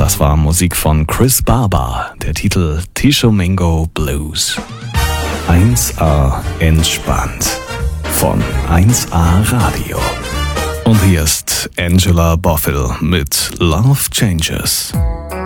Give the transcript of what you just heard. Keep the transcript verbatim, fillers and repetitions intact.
Das war Musik von Chris Barber, der Titel Tishomingo Blues. eins A entspannt von eins A Radio. Und hier ist Angela Bofill mit Love Changes.